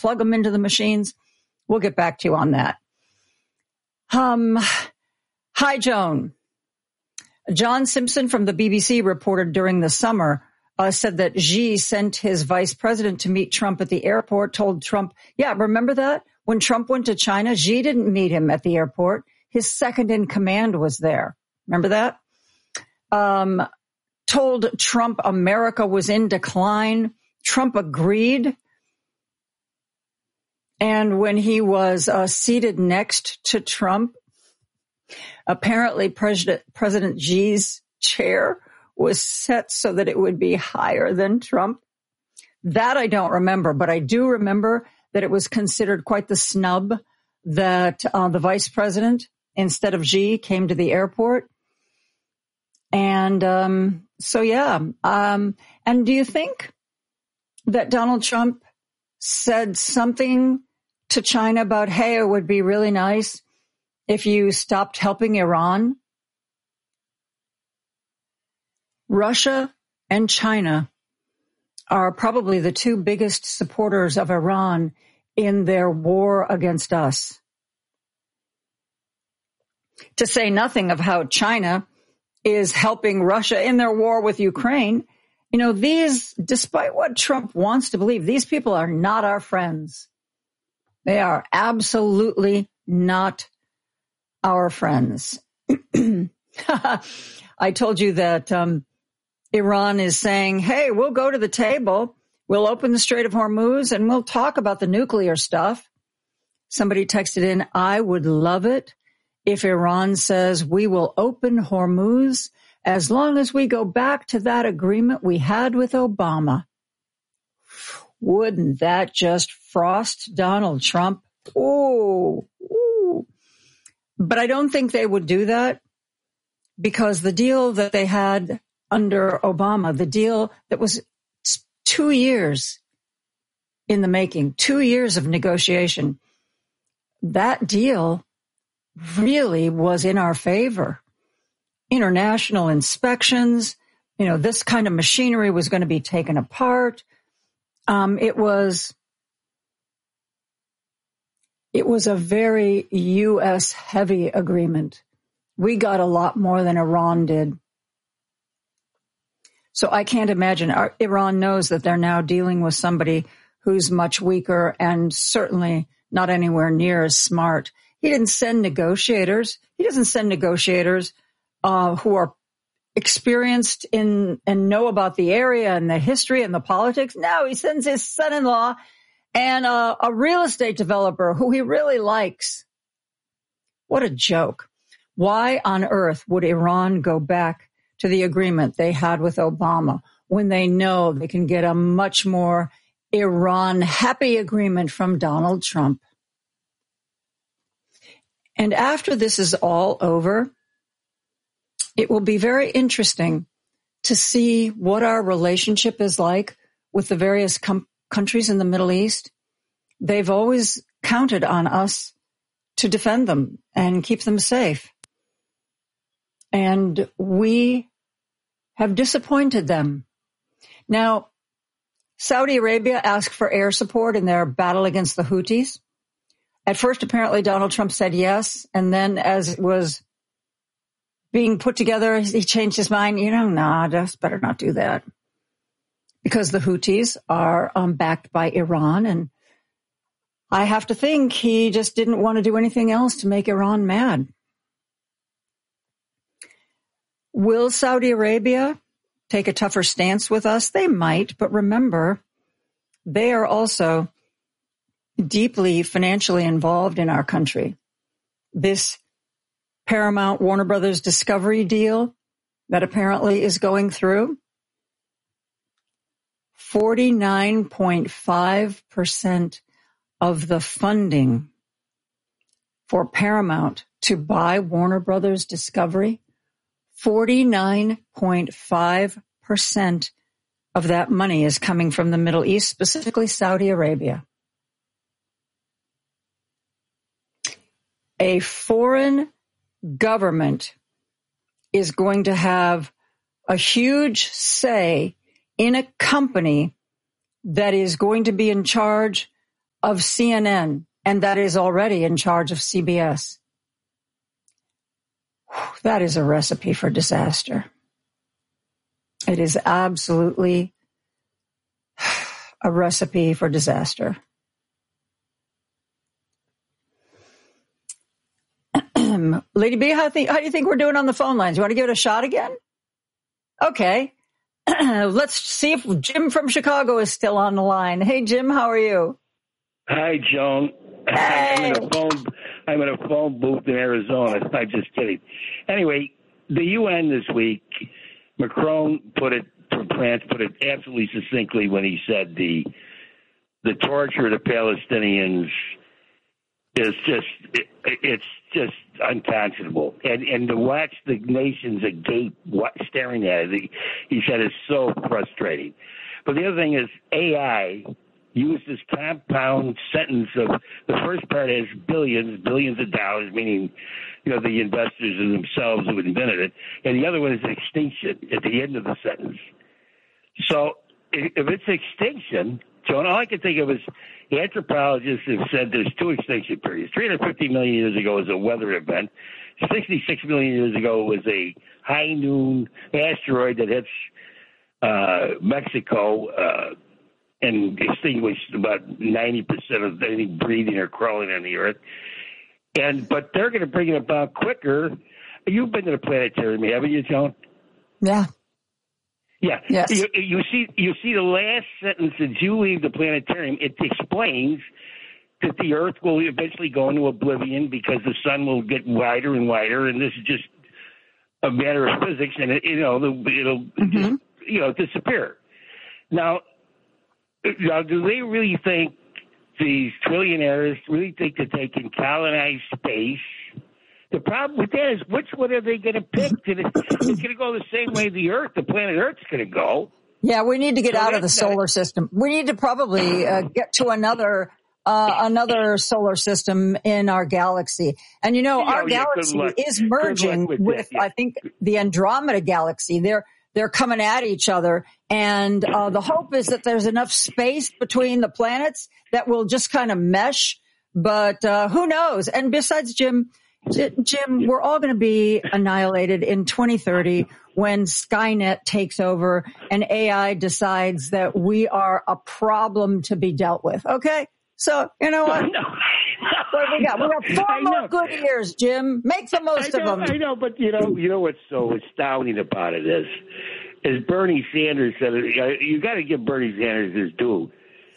plug them into the machines. We'll get back to you on that. Hi, Joan. John Simpson from the BBC reported during the summer, said that Xi sent his vice president to meet Trump at the airport, told Trump, yeah, remember that? When Trump went to China, Xi didn't meet him at the airport. His second in command was there. Remember that? Told Trump America was in decline. Trump agreed. And when he was seated next to Trump, apparently President Xi's chair was set so that it would be higher than Trump. That I don't remember, but I do remember that it was considered quite the snub that the vice president, instead of Xi, came to the airport. And and do you think that Donald Trump said something to China about, hey, it would be really nice if you stopped helping Iran? Russia and China are probably the two biggest supporters of Iran in their war against us. To say nothing of how China is helping Russia in their war with Ukraine. You know, despite what Trump wants to believe, these people are not our friends. They are absolutely not our friends. I told you that Iran is saying, hey, we'll go to the table. We'll open the Strait of Hormuz and we'll talk about the nuclear stuff. Somebody texted in, I would love it if Iran says we will open Hormuz as long as we go back to that agreement we had with Obama. Wouldn't that just frost Donald Trump? Ooh. But I don't think they would do that, because the deal that they had under Obama, the deal that was 2 years in the making, 2 years of negotiation, that deal really was in our favor. International inspections, this kind of machinery was going to be taken apart. It was a very U.S. heavy agreement. We got a lot more than Iran did. So I can't imagine. Iran knows that they're now dealing with somebody who's much weaker and certainly not anywhere near as smart. He didn't send negotiators. He doesn't send negotiators who are experienced in and know about the area and the history and the politics. No, he sends his son-in-law and a real estate developer who he really likes. What a joke. Why on earth would Iran go back to the agreement they had with Obama when they know they can get a much more Iran-happy agreement from Donald Trump? And after this is all over, it will be very interesting to see what our relationship is like with the various countries in the Middle East. They've always counted on us to defend them and keep them safe. And we have disappointed them. Now, Saudi Arabia asked for air support in their battle against the Houthis. At first, apparently, Donald Trump said yes. And then as it was being put together, he changed his mind. Just better not do that. Because the Houthis are backed by Iran. And I have to think he just didn't want to do anything else to make Iran mad. Will Saudi Arabia take a tougher stance with us? They might, but remember, they are also deeply financially involved in our country. This Paramount Warner Brothers Discovery deal that apparently is going through, 49.5% of the funding for Paramount to buy Warner Brothers Discovery, 49.5% of that money is coming from the Middle East, specifically Saudi Arabia. A foreign government is going to have a huge say in a company that is going to be in charge of CNN, and that is already in charge of CBS. That is a recipe for disaster. It is absolutely a recipe for disaster. Lady B, how do you think we're doing on the phone lines? You want to give it a shot again? Okay. Let's see if Jim from Chicago is still on the line. Hey, Jim, how are you? Hi, Joan. Hey. I'm in a phone booth in Arizona. I'm just kidding. Anyway, the UN this week, Macron from France put it absolutely succinctly when he said the torture of the Palestinians is it's just unconscionable. And to watch the nations agape staring at it, he said it's so frustrating. But the other thing is AI used this compound sentence of the first part has billions of dollars, meaning, the investors and themselves who invented it. And the other one is extinction at the end of the sentence. So if it's extinction, Joan, all I can think of is anthropologists have said there's two extinction periods. 350 million years ago was a weather event. 66 million years ago was a high noon asteroid that hits Mexico and extinguished about 90% of anything breathing or crawling on the Earth. But they're going to bring it about quicker. You've been to the planetarium, haven't you, Joan? Yeah. Yeah. Yes. You see the last sentence as you leave the planetarium, it explains that the Earth will eventually go into oblivion because the sun will get wider and wider, and this is just a matter of physics, and it'll just disappear. Now, do they really think, these trillionaires really think that they can colonize space? The problem with that is, which one are they going to pick? It's going to go the same way the planet Earth's going to go. Yeah, we need to get out of the solar system. We need to probably get to another solar system in our galaxy. And our galaxy is merging with I think, the Andromeda galaxy. They're coming at each other, and the hope is that there's enough space between the planets that will just kind of mesh. But who knows? And besides, Jim, we're all going to be annihilated in 2030 when Skynet takes over and AI decides that we are a problem to be dealt with. Okay? So, you know what? What we got? We got 4 more good years, Jim. Make the most of them. I know, but you know what's so astounding about it is Bernie Sanders said, you got to give Bernie Sanders his due.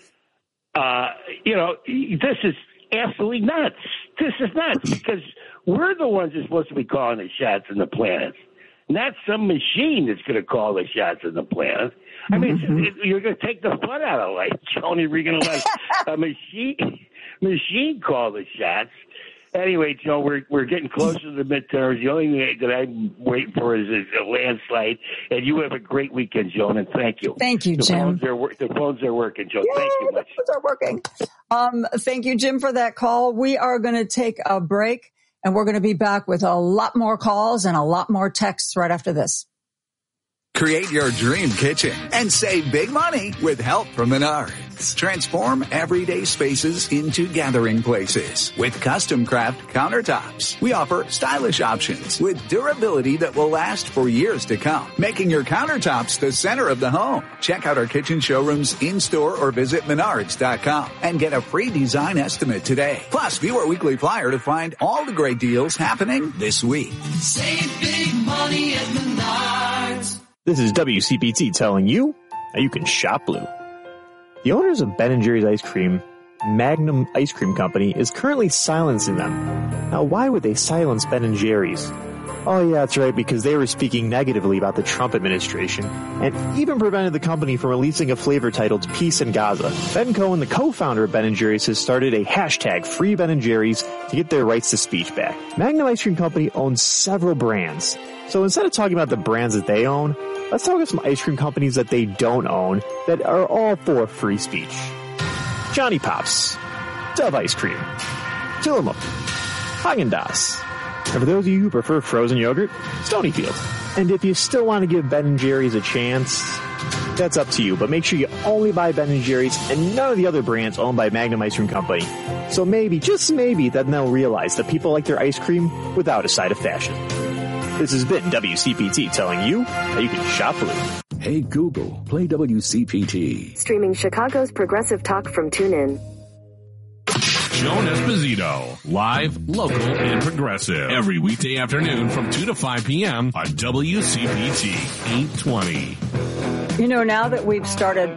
This is absolutely nuts. This is nuts because we're the ones that's supposed to be calling the shots in the planets, not some machine that's going to call the shots in the planets. I mean, you're going to take the fun out of life, Joni. We're going to let a machine call the shots. Anyway, Joe, we're getting closer to the midterms. The only thing that I'm waiting for is a landslide. And you have a great weekend, Joan, and thank you. Thank you, Jim. The phones are working, Joe. Yay, thank you much. The phones are working. Thank you, Jim, for that call. We are going to take a break, and we're going to be back with a lot more calls and a lot more texts right after this. Create your dream kitchen and save big money with help from Menards. Transform everyday spaces into gathering places with custom craft countertops. We offer stylish options with durability that will last for years to come, making your countertops the center of the home. Check out our kitchen showrooms in-store or visit Menards.com and get a free design estimate today. Plus, view our weekly flyer to find all the great deals happening this week. Save big money at Menards. This is WCPT telling you that you can shop blue. The owners of Ben & Jerry's Ice Cream, Magnum Ice Cream Company, is currently silencing them. Now, why would they silence Ben & Jerry's? Oh yeah, that's right, because they were speaking negatively about the Trump administration and even prevented the company from releasing a flavor titled Peace in Gaza. Ben Cohen, the co-founder of Ben & Jerry's, has started a hashtag Free Ben & Jerry's to get their rights to speech back. Magnum Ice Cream Company owns several brands. So instead of talking about the brands that they own, let's talk about some ice cream companies that they don't own that are all for free speech. Johnny Pops, Dove Ice Cream, Tillamook, Häagen-Dazs. And for those of you who prefer frozen yogurt, Stonyfield. And if you still want to give Ben & Jerry's a chance, That's up to you, but make sure you only buy Ben & Jerry's and none of the other brands owned by Magnum Ice Cream Company. So maybe, just maybe, then they'll realize that people like their ice cream without a side of fashion. This has been WCPT telling you how you can shop blue. Hey Google, play WCPT. Streaming Chicago's progressive talk from TuneIn. Joan Esposito, live, local, and progressive. Every weekday afternoon from 2 to 5 p.m. on WCPT 820. You know, now that we've started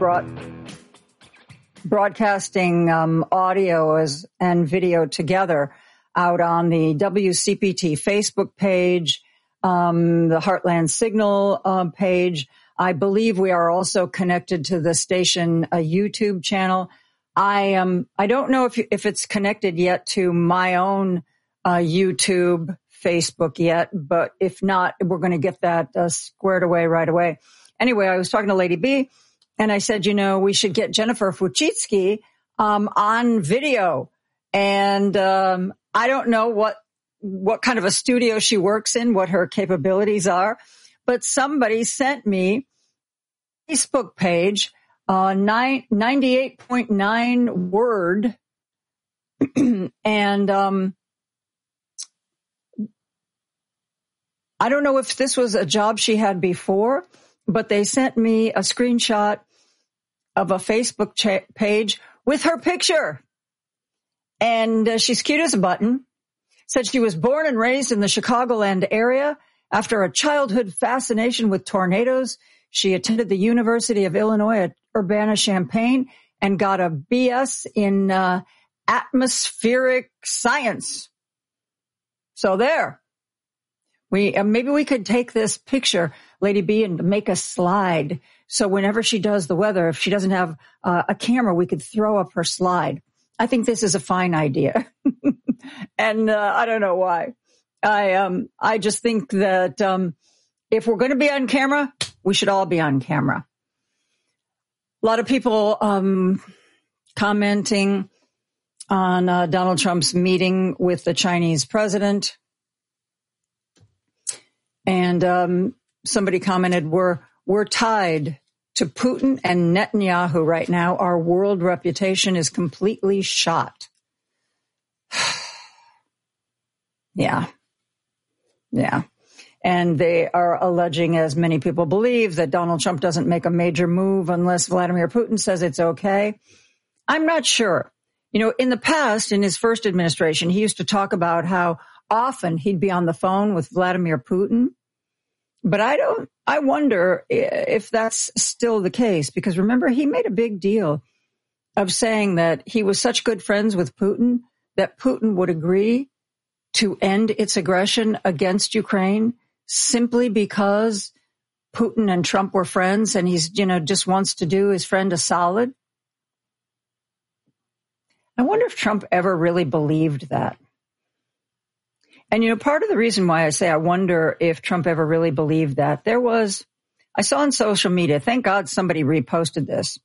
broadcasting audio and video together out on the WCPT Facebook page, the Heartland Signal page, I believe we are also connected to the station YouTube channel. I don't know if it's connected yet to my own YouTube, Facebook yet, but if not, we're going to get that squared away right away. Anyway, I was talking to Lady B, and I said, you know, we should get Jennifer Fuchitsky on video. And I don't know what kind of a studio she works in, what her capabilities are, but somebody sent me a Facebook page, 98.9 Word, and I don't know if this was a job she had before, but they sent me a screenshot of a Facebook page with her picture. And she's cute as a button. Said she was born and raised in the Chicagoland area. After a childhood fascination with tornadoes, she attended the University of Illinois at Urbana-Champaign and got a BS in atmospheric science. So there. Maybe we could take this picture, Lady B, and make a slide. So whenever she does the weather, if she doesn't have a camera, we could throw up her slide. I think this is a fine idea. And I don't know why. I just think that if we're going to be on camera, we should all be on camera. A lot of people commenting on Donald Trump's meeting with the Chinese president. And somebody commented, we're tied to Putin and Netanyahu right now. Our world reputation is completely shot. Yeah. And they are alleging, as many people believe, that Donald Trump doesn't make a major move unless Vladimir Putin says it's okay. I'm not sure. You know, in the past, in his first administration, he used to talk about how often he'd be on the phone with Vladimir Putin. But I wonder if that's still the case, because remember, he made a big deal of saying that he was such good friends with Putin that Putin would agree to end its aggression against Ukraine simply because Putin and Trump were friends and he's, just wants to do his friend a solid. I wonder if Trump ever really believed that. And, part of the reason why I say I wonder if Trump ever really believed that, I saw on social media, thank God somebody reposted this.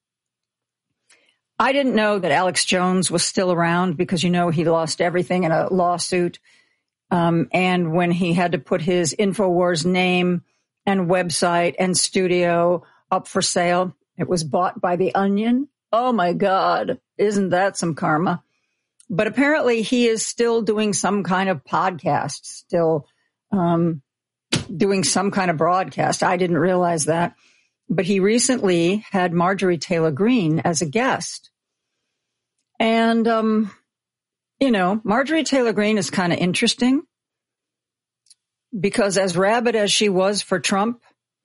I didn't know that Alex Jones was still around because, he lost everything in a lawsuit. And when he had to put his InfoWars name and website and studio up for sale, it was bought by The Onion. Oh, my God. Isn't that some karma? But apparently he is still doing some kind of podcast, still doing some kind of broadcast. I didn't realize that. But he recently had Marjorie Taylor Greene as a guest. And, Marjorie Taylor Greene is kind of interesting because as rabid as she was for Trump,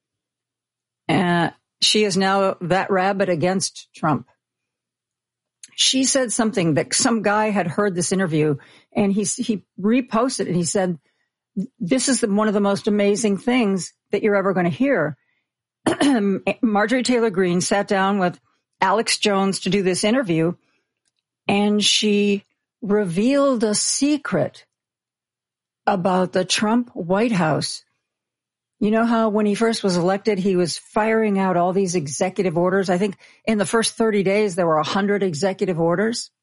she is now that rabid against Trump. She said something that some guy had heard this interview and he reposted it and he said, this is one of the most amazing things that you're ever going to hear. Marjorie Taylor Greene sat down with Alex Jones to do this interview and she revealed a secret about the Trump White House. You know how when he first was elected, he was firing out all these executive orders? I think in the first 30 days, there were 100 executive orders.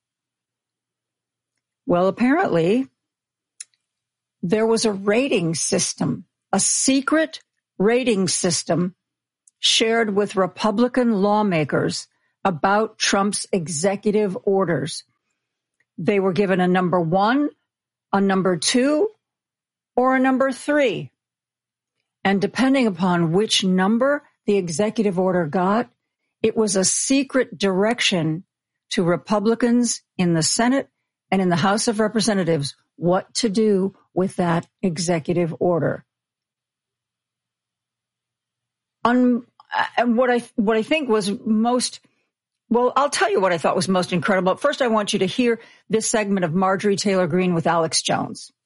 Well, apparently, there was a rating system, a secret rating system shared with Republican lawmakers about Trump's executive orders. They were given a number 1, a number 2, or a number 3. And depending upon which number the executive order got, it was a secret direction to Republicans in the Senate and in the House of Representatives what to do with that executive order. And what I think was most, well, I'll tell you what I thought was most incredible. First, I want you to hear this segment of Marjorie Taylor Greene with Alex Jones.